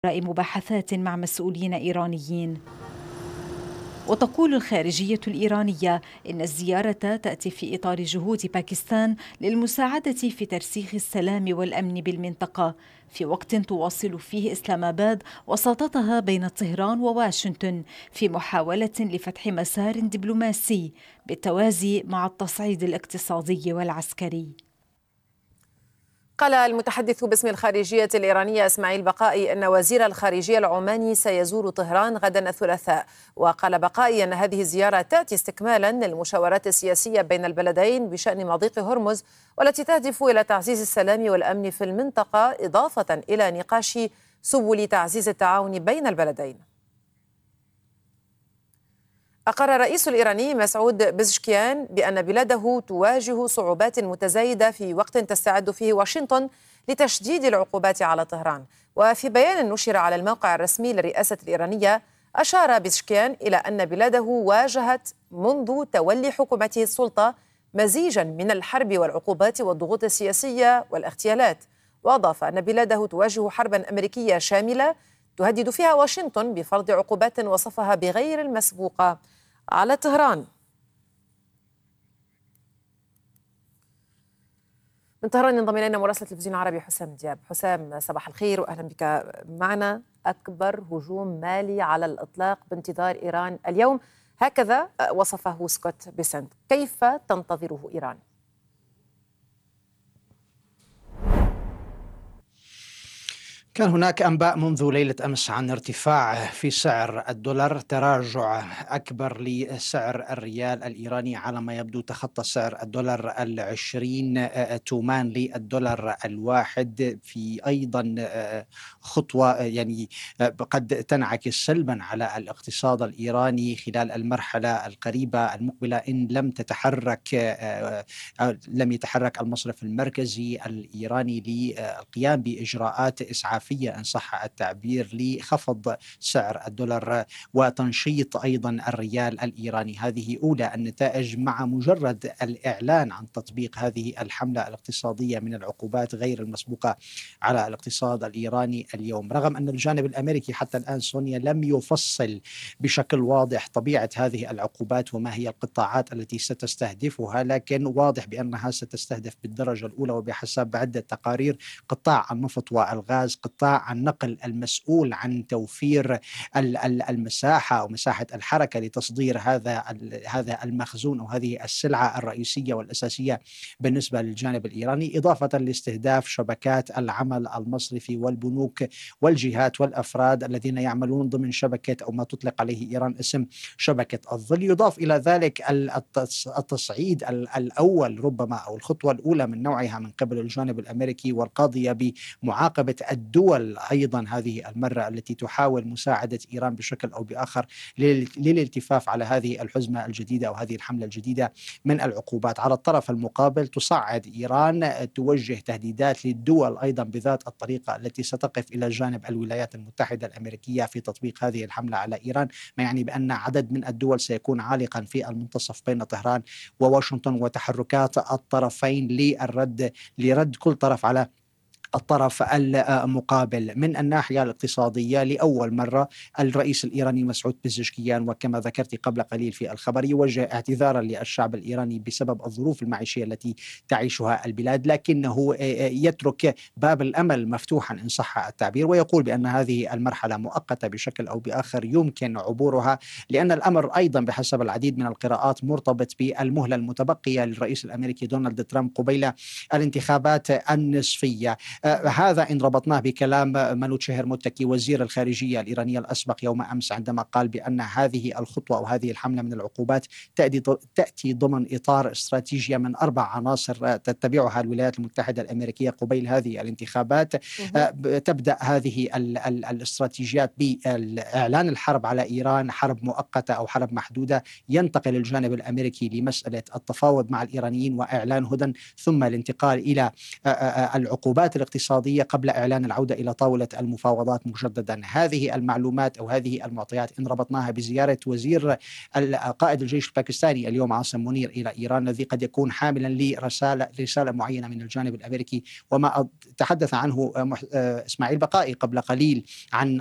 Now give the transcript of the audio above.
مباحثات مع مسؤولين إيرانيين. وتقول الخارجية الإيرانية إن الزيارة تأتي في إطار جهود باكستان للمساعدة في ترسيخ السلام والأمن بالمنطقة، في وقت تواصل فيه إسلام آباد وساطتها بين طهران وواشنطن في محاولة لفتح مسار دبلوماسي بالتوازي مع التصعيد الاقتصادي والعسكري. قال المتحدث باسم الخارجية الإيرانية إسماعيل بقائي أن وزير الخارجية العماني سيزور طهران غدا الثلاثاء. وقال بقائي أن هذه الزيارة تأتي استكمالا للمشاورات السياسية بين البلدين بشأن مضيق هرمز، والتي تهدف إلى تعزيز السلام والأمن في المنطقة، إضافة إلى نقاش سبل تعزيز التعاون بين البلدين. أقر الرئيس الإيراني مسعود بزشكيان بأن بلاده تواجه صعوبات متزايدة في وقت تستعد فيه واشنطن لتشديد العقوبات على طهران. وفي بيان نشر على الموقع الرسمي للرئاسة الإيرانية، أشار بزشكيان إلى أن بلاده واجهت منذ تولي حكومته السلطة مزيجا من الحرب والعقوبات والضغوط السياسية والاغتيالات. وأضاف أن بلاده تواجه حربا أمريكية شاملة تهدد فيها واشنطن بفرض عقوبات وصفها بغير المسبوقة على طهران. من طهران ينضم إلينا مراسل التلفزيون العربي حسام دياب. حسام، صباح الخير وأهلا بك معنا. أكبر هجوم مالي على الإطلاق بانتظار إيران اليوم، هكذا وصفه سكوت بيسنت، كيف تنتظره إيران؟ كان هناك أنباء منذ ليلة أمس عن ارتفاع في سعر الدولار، تراجع أكبر لسعر الريال الإيراني، على ما يبدو تخطى سعر الدولار 20 تومان للدولار الواحد، في أيضا خطوة يعني قد تنعكس سلبا على الاقتصاد الإيراني خلال المرحلة القريبة المقبلة إن لم يتحرك المصرف المركزي الإيراني للقيام بإجراءات إسعافية إن صح التعبير لخفض سعر الدولار وتنشيط أيضا الريال الإيراني. هذه أولى النتائج مع مجرد الإعلان عن تطبيق هذه الحملة الاقتصادية من العقوبات غير المسبوقة على الاقتصاد الإيراني اليوم، رغم أن الجانب الأمريكي حتى الآن سونيا لم يفصل بشكل واضح طبيعة هذه العقوبات وما هي القطاعات التي ستستهدفها، لكن واضح بأنها ستستهدف بالدرجة الأولى وبحسب عدة تقارير قطاع النفط والغاز، قطاع النقل المسؤول عن توفير المساحة أو مساحة الحركة لتصدير هذا المخزون أو هذه السلعة الرئيسية والأساسية بالنسبة للجانب الإيراني، إضافة لاستهداف شبكات العمل المصرفي والبنوك والجهات والأفراد الذين يعملون ضمن شبكة أو ما تطلق عليه إيران اسم شبكة الظل. يضاف إلى ذلك التصعيد الأول ربما أو الخطوة الأولى من نوعها من قبل الجانب الأمريكي والقاضية بمعاقبة الدول أيضا هذه المرة التي تحاول مساعدة إيران بشكل أو بآخر للالتفاف على هذه الحزمة الجديدة أو هذه الحملة الجديدة من العقوبات. على الطرف المقابل تصعد إيران، توجه تهديدات للدول أيضا بذات الطريقة التي ستقف إلى جانب الولايات المتحدة الأمريكية في تطبيق هذه الحملة على إيران، ما يعني بأن عدد من الدول سيكون عالقا في المنتصف بين طهران وواشنطن، وتحركات الطرفين لرد كل طرف على الطرف المقابل. من الناحية الاقتصادية لأول مرة الرئيس الإيراني مسعود بزشكيان، وكما ذكرت قبل قليل في الخبر، يوجه اعتذارا للشعب الإيراني بسبب الظروف المعيشية التي تعيشها البلاد، لكنه يترك باب الأمل مفتوحا إن صح التعبير، ويقول بأن هذه المرحلة مؤقتة بشكل أو بآخر يمكن عبورها، لأن الأمر أيضا بحسب العديد من القراءات مرتبط بالمهلة المتبقية للرئيس الأمريكي دونالد ترامب قبيل الانتخابات النصفية. هذا إن ربطناه بكلام مانوتشيهر متكي وزير الخارجية الإيرانية الأسبق يوم أمس، عندما قال بأن هذه الخطوة أو هذه الحملة من العقوبات تأتي ضمن إطار استراتيجية من 4 عناصر تتبعها الولايات المتحدة الأمريكية قبيل هذه الانتخابات. تبدأ هذه الاستراتيجيات بإعلان الحرب على إيران، حرب مؤقتة أو حرب محدودة، ينتقل الجانب الأمريكي لمسألة التفاوض مع الإيرانيين وإعلان هدن، ثم الانتقال إلى العقوبات الاقتصادية الاقتصادية قبل إعلان العودة إلى طاولة المفاوضات مجددا. هذه المعلومات أو هذه المعطيات إن ربطناها بزيارة وزير قائد الجيش الباكستاني اليوم عاصم منير إلى إيران، الذي قد يكون حاملا لرسالة معينة من الجانب الأمريكي، وما تحدث عنه إسماعيل بقائي قبل قليل عن